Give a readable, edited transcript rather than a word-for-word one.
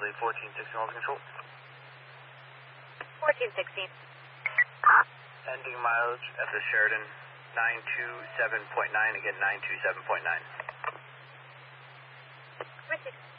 lead 1416 all control. 1416. Ending mileage at the Sheridan 927.9, again 927.9. Richard.